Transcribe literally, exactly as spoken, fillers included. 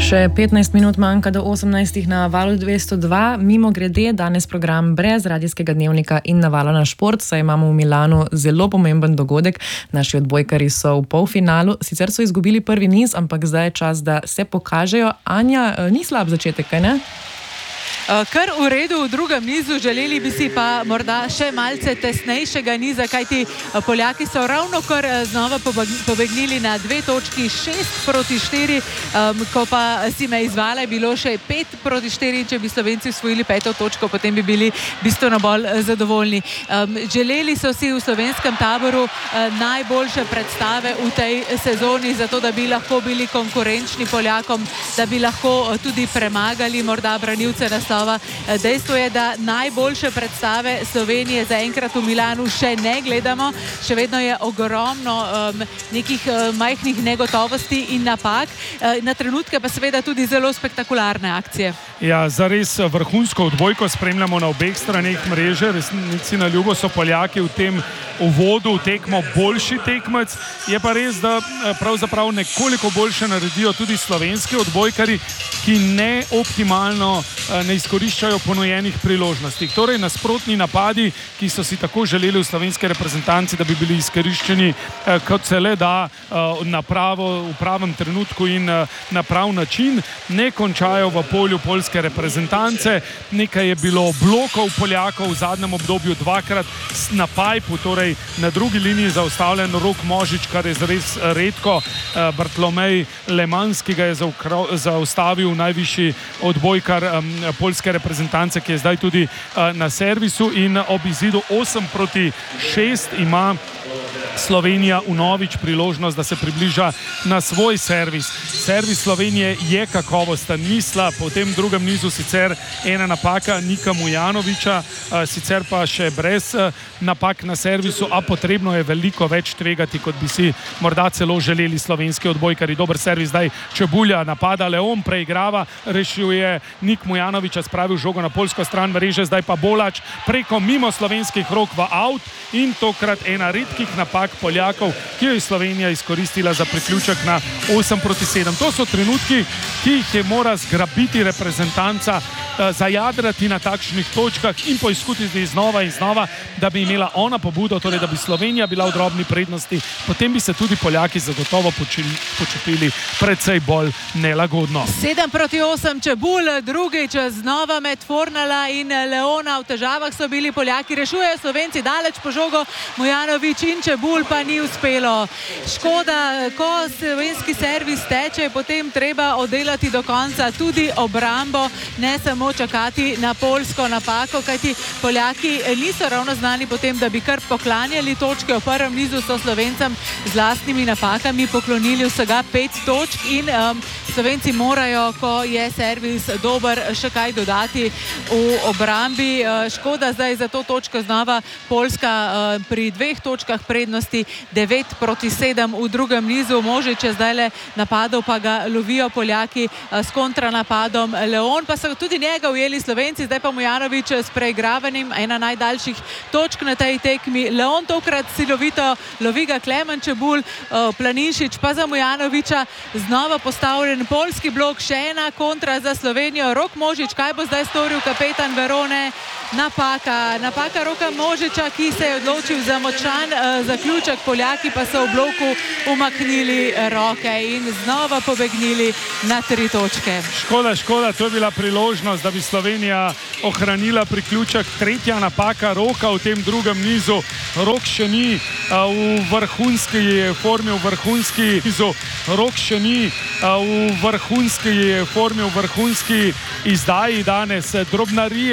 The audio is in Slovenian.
Še petnajst minut manjka do osemnajstih na Valu dvesto dva. Mimo grede, danes program brez radijskega dnevnika in navala na šport, saj imamo v Milanu zelo pomemben dogodek. Naši odbojkarji so v polfinalu. Sicer so izgubili prvi niz, ampak zdaj je čas, da se pokažejo. Anja, ni slab začetek, kaj ne? Kar v redu v drugem nizu, želeli bi si pa morda še malce tesnejšega niza, kajti Poljaki so ravno kar znova pobegnili na dve točki, šest proti štiri, um, ko pa si me izvala, je bilo še pet proti štiri, če bi Slovenci osvojili peto točko, potem bi bili bistveno bolj zadovoljni. Um, želeli so si v slovenskem taboru uh, najboljše predstave v tej sezoni, zato da bi lahko bili konkurenčni Poljakom, da bi lahko tudi premagali morda branilce naslova. Dejstvo je, da najboljše predstave Slovenije zaenkrat v Milanu še ne gledamo. Še vedno je ogromno um, nekih uh, majhnih negotovosti in napak. Uh, na trenutke pa seveda tudi zelo spektakularne akcije. Ja, zares vrhunsko odbojko spremljamo na obeh straneh mreže. Resnici na ljubo so Poljaki v tem uvodu v tekmo boljši tekmec. Je pa res, da pravzaprav nekoliko boljše naredijo tudi slovenski odbojkari, ki ne optimalno ne izkoriščajo ponujenih priložnosti. Torej nasprotni napadi, ki so si tako želeli v slovenske reprezentanci, da bi bili izkoriščeni kot se le da na pravo, v pravem trenutku in na prav način, ne končajo v polju poljske reprezentance. Nekaj je bilo blokov Poljakov v zadnjem obdobju, dvakrat na pajpu, torej na drugi liniji zaustavljen Rok Možič, kar je res redko. Bartolomej Lemans, ki ga je zaustavil najvišji odbojkar poljske reprezentance, ki je zdaj tudi na servisu, in ob izidu osem proti šest ima Slovenija vnovič priložnost, da se približa na svoj servis. Servis Slovenije je kakovosten, ni slab. Po tem drugem nizu sicer ena napaka Nika Mujanovića, sicer pa še brez napak na servisu, a potrebno je veliko več tvegati, kot bi si morda celo želeli slovenski odbojkari. Dober servis zdaj Čebulja, napada Leon, preigrava, rešuje Nik Mujanovića, spravil žogo na poljsko stran mreže, zdaj pa Bolač preko mimo slovenskih rok v out in tokrat ena redkih napak Poljakov, ki jo je Slovenija izkoristila za priključek na osem proti sedem. To so trenutki, ki jih je mora zgrabiti reprezentanca, zajadrati na takšnih točkah in poizkusiti znova in znova, da bi imela ona pobudo, torej da bi Slovenija bila v drobni prednosti, potem bi se tudi Poljaki zagotovo počutili precej bolj nelagodno. sedem proti osem Čebulj, drugič znova med Fornala in Leona. V težavah so bili Poljaki, rešujejo Slovenci daleč po žogo, Mujanović in Čebulj pa ni uspelo. Škoda, ko slovenski servis teče, je potem treba oddelati do konca tudi obrambo, ne samo čakati na poljsko napako, kajti Poljaki niso ravno znani potem, da bi kar poklanjali točke. V prvem nizu so Slovencem z lastnimi napakami poklonili vsega pet točk in um, Slovenci morajo, ko je servis dober, še kaj dodati v obrambi. Škoda zdaj za to točko znova Poljska uh, pri dveh točkah prednosti, devet proti sedem v drugem nizu. Možič je zdajle napadal, pa ga lovijo Poljaki uh, s kontranapadom. Leon pa so tudi njega ujeli Slovenci, zdaj pa Mujanović s preigravanjem, ena najdaljših točk na tej tekmi. Leon tokrat silovito lovi ga Klemen Čebulj, uh, Planinšič pa za Mujanovića, znova postavljen poljski blok, še ena kontra za Slovenijo. Rok Možič, kaj bo zdaj storil kapetan Verone? Napaka, napaka Roka Možiča, ki se je odločil za močan uh, zaključek. Poljaki pa so v bloku umaknili roke in znova pobegnili na tri točke. Škoda, škoda, to je bila priložnost, da bi Slovenija ohranila priključek. Tretja napaka Roka v tem drugem nizu. Rok še ni uh, v vrhunski formi, v vrhunski nizu. Rok še ni uh, v vrhunski formi, v vrhunski izdaji danes. Drobnarije